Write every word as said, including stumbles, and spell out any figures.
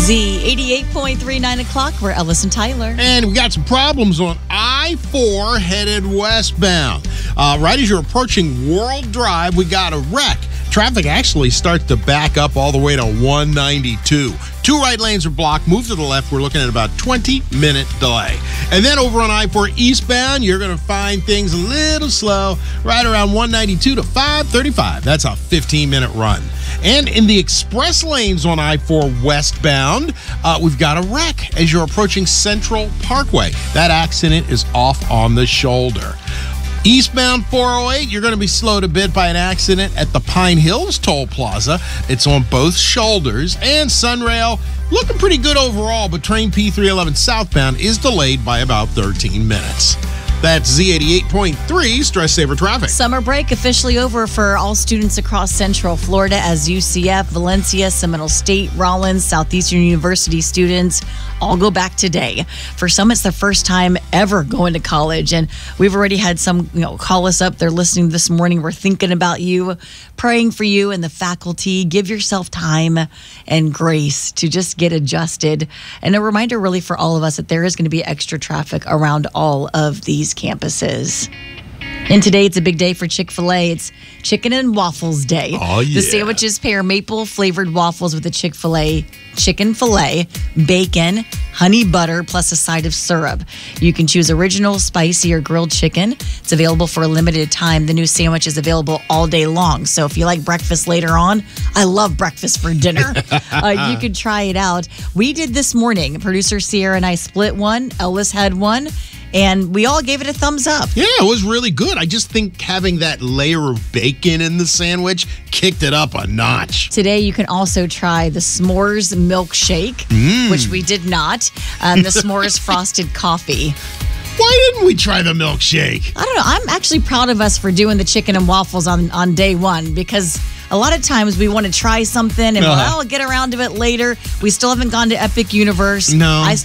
Z eighty-eight point three, nine o'clock. We're Ellis and Tyler. And we got some problems on I four headed westbound. Uh, right as you're approaching World Drive, we got a wreck. Traffic actually starts to back up all the way to one ninety-two. Two right lanes are blocked. Move to the left. We're looking at about twenty minute delay. And then over on I four eastbound, you're going to find things a little slow right around one ninety-two to five thirty-five. That's a fifteen minute run. And in the express lanes on I four westbound, uh, we've got a wreck as you're approaching Central Parkway. That accident is off on the shoulder. Eastbound four oh eight, you're going to be slowed a bit by an accident at the Pine Hills Toll Plaza. It's on both shoulders. And Sunrail, looking pretty good overall, but train P three eleven southbound is delayed by about thirteen minutes. That's Z eighty-eight point three, Stress Saver Traffic. Summer break officially over for all students across Central Florida as U C F, Valencia, Seminole State, Rollins, Southeastern University students all go back today. For some, it's their first time ever going to college, and we've already had some, you know, call us up. They're listening this morning. We're thinking about you, praying for you and the faculty. Give yourself time and grace to just get adjusted. And a reminder really for all of us that there is going to be extra traffic around all of these campuses. And today it's a big day for Chick-fil-A. It's Chicken and Waffles Day. Oh, yeah. The sandwiches pair maple flavored waffles with a Chick-fil-A chicken filet, bacon, honey butter, plus a side of syrup. You can choose original, spicy, or grilled chicken. It's available for a limited time. The new sandwich is available all day long. So if you like breakfast later on, I love breakfast for dinner. uh, you can try it out. We did this morning. Producer Sierra and I split one. Ellis had one. And we all gave it a thumbs up. Yeah, it was really good. I just think having that layer of bacon in the sandwich kicked it up a notch. Today, you can also try the s'mores milkshake, Mm. which we did not, and the s'mores frosted coffee. Why didn't we try the milkshake? I don't know. I'm actually proud of us for doing the chicken and waffles on, on day one, because a lot of times we want to try something and, Uh-huh. well, I'll get around to it later. We still haven't gone to Epic Universe. No. I